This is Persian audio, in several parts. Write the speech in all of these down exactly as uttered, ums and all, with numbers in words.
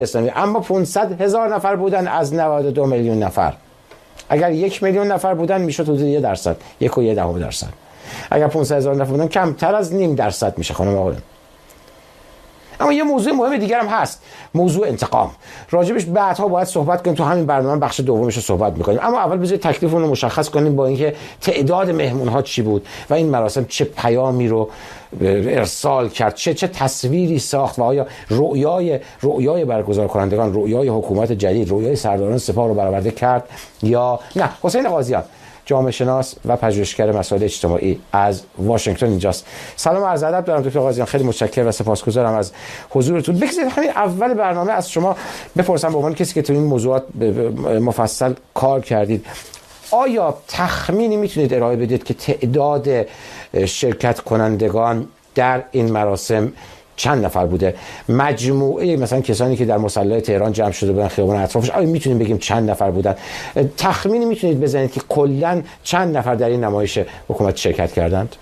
اسلامی، اما پانصد هزار نفر بودن از نود و دو میلیون نفر. اگر یک میلیون نفر بودن میشد حدود یک درصد، یک و یک دهم درصد. اگر پانصد هزار نفر بودن کمتر از نیم درصد میشه خانم آقایان. اما یه موضوع مهم دیگر هم هست، موضوع انتقام. راجبش بعدها باید صحبت کنیم، تو همین برنامه بخش دومش رو صحبت میکنیم. اما اول بذارید تکلیفمون رو مشخص کنیم با اینکه تعداد مهمون ها چی بود و این مراسم چه پیامی رو ارسال کرد، چه چه تصویری ساخت و آیا رؤیای رؤیای برگزار کنندگان، رؤیای حکومت جدید، رؤیای سرداران سپاه رو برآورده کرد یا نه. حسین قاضیان، جامعه شناس و پژوهشگر مسائل اجتماعی از واشنگتن اینجاست. سلام و عرض ادب دارم دکتر قاضیان، خیلی متشکرم و سپاسگزارم از حضورتون. بگذارید همین اول برنامه از شما بپرسم به عنوان کسی که تو این موضوعات مفصل کار کردید، آیا تخمینی میتونید ارائه بدید که تعداد شرکت کنندگان در این مراسم چند نفر بوده؟ مجموعه مثلا کسانی که در مصلی تهران جمع شده بودن خیابان اطرافش، آیا میتونیم بگیم چند نفر بودن؟ تخمینی میتونید بزنید که کلا چند نفر در این نمایش حکومت شرکت کردند؟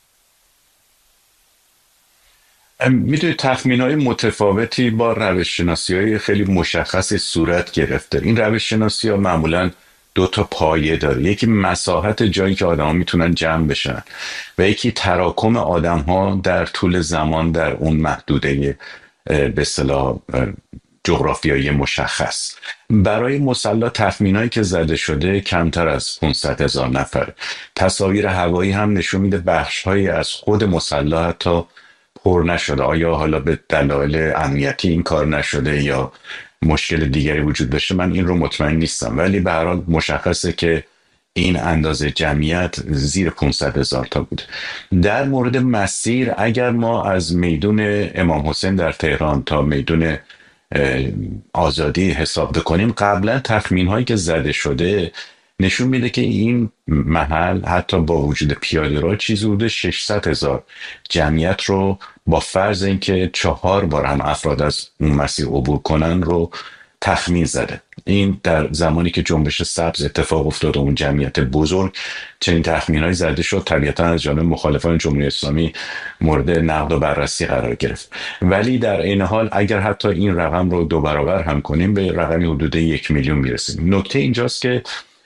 میدونید تخمین‌های متفاوتی با روش‌شناسی‌های خیلی مشخص صورت گرفته. این روش‌شناسی‌ها معمولاً دو تا پایه داره، یکی مساحت جایی که آدم‌ها میتونن جمع بشن و یکی تراکم آدم‌ها در طول زمان در اون محدوده به اصطلاح جغرافیایی مشخص. برای مصلی تخمینایی که زده شده کمتر از پانصد هزار نفر. تصاویر هوایی هم نشون میده بخش‌هایی از خود مصلی حتی پر نشده. آیا حالا به دلایل امنیتی این کار نشده یا مشکل دیگری وجود داشته، من این رو مطمئن نیستم، ولی به هر حال مشخصه که این اندازه جمعیت زیر پانصد هزار تا بود. در مورد مسیر، اگر ما از میدون امام حسین در تهران تا میدون آزادی حساب بکنیم، قبلا تخمین هایی که زده شده نشون میده که این محل حتی با وجود پیاده رو چیزی بوده ششصد هزار جمعیت رو با فرض اینکه چهار بار هم افراد از اون مسیر عبور کنن رو تخمین زده. این در زمانی که جنبش سبز اتفاق افتاد و اون جمعیت بزرگ چنین تخمین‌هایی زده شد، طبیعتاً از جانب مخالفان جمهوری اسلامی مورد نقد و بررسی قرار گرفت. ولی در این حال اگر حتی این رقم رو دو برابر هم کنیم به رقمی حدود یک میلیون میرسیم. نکته اینجاست که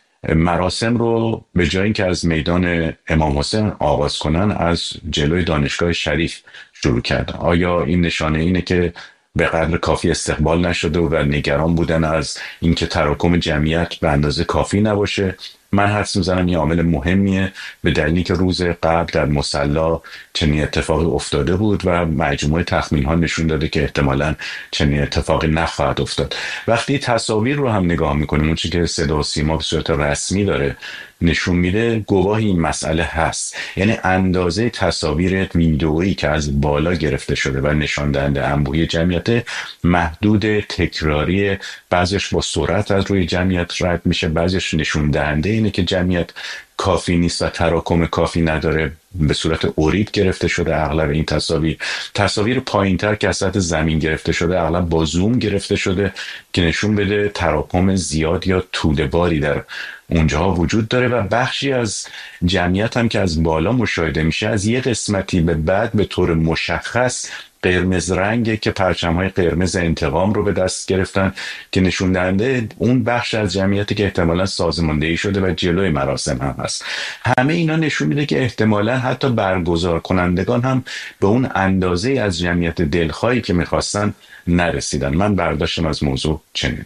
مراسم رو به جای اینکه از میدان امام حسین آغاز کنن از جلوی دانشگاه شریف شروع کردن. آیا این نشانه اینه که به قدر کافی استقبال نشده و نگران بودن از اینکه تراکم جمعیت به اندازه کافی نباشه؟ من حدس میزنم این عامل مهمیه، به دلیلی که روز قبل در مصلی چنین اتفاقی افتاده بود و مجموعه تخمین ها نشون داده که احتمالاً چنین اتفاقی نخواهد افتاد. وقتی تصاویر رو هم نگاه میکنیم، اون چیزی که صدا و سیما به صورت رسمی داره نشون میده، گواه این مسئله هست. یعنی اندازه تصاویر ویدئویی که از بالا گرفته شده و نشان دهنده انبوهی جمعیت محدود، تکراری، بعضیش با سرعت از روی جمعیت رد میشه، بعضیش نشون دهنده اینه که جمعیت کافی نیست و تراکم کافی نداره، به صورت اورید گرفته شده. اغلب این تصاویر تصاویر پایینتر که از سطح زمین گرفته شده اغلب با زوم گرفته شده که نشون بده تراکم زیاد یا توده باری در اونجاها وجود داره و بخشی از جمعیت هم که از بالا مشاهده میشه از یه قسمتی به بعد به طور مشخص قرمز رنگه که پرچم‌های قرمز انتقام رو به دست گرفتن که نشون دهنده اون بخش از جمعیتی که احتمالاً سازماندهی شده و جلوی مراسم هم هست. همه اینا نشون میده که احتمالاً حتی برگزار کنندگان هم به اون اندازه از جمعیت دلخواهی که میخواستن نرسیدن. من برداشتم از موضوع چنین.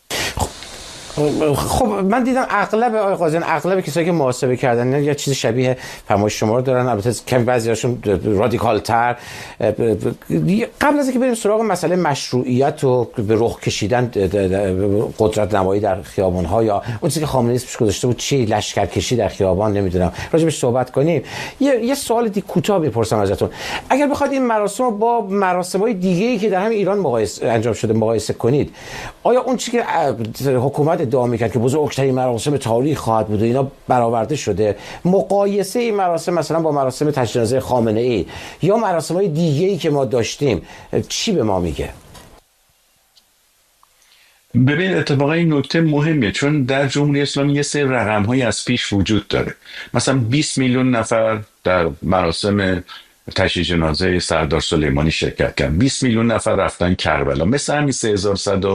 خب من دیدم اغلب آقای قاضیان، اغلب کسایی که محاسبه کردن یا چیز شبیه فرمایش شما رو دارن، البته کمی بعضیاشون رادیکال تر. قبل از اینکه بریم سراغ مسئله مشروعیت و به رخ کشیدن قدرت نمایی در خیابان ها یا اون چیزی که خامنه‌ای اسمش گذاشته بود چی لشکرکشی در خیابان، نمیدونم راجبش صحبت کنیم، یه یه سوال دی کوتاه بپرسم ازتون. اگر بخواید این مراسم با مراسم‌های دیگه‌ای که در همین ایران مقایسه انجام شده مقایسه کنید، آیا اون چیزی که حکومت ادعا میکرد که بزرگترین مراسم تاریخ خواهد بود و اینا برآورده شده، مقایسه این مراسم مثلا با مراسم تجدید جنازه خامنه‌ای یا مراسم‌های دیگه‌ای که ما داشتیم چی به ما میگه؟ ببین اتفاقا این نکته مهمه، چون در جمهوری اسلامی یه سری رقم‌هایی از پیش وجود داره. مثلا بیست میلیون نفر در مراسم تشییع جنازه سردار سلیمانی شرکت کردن. بیست میلیون نفر رفتن کربلا. مثل همین سه هزار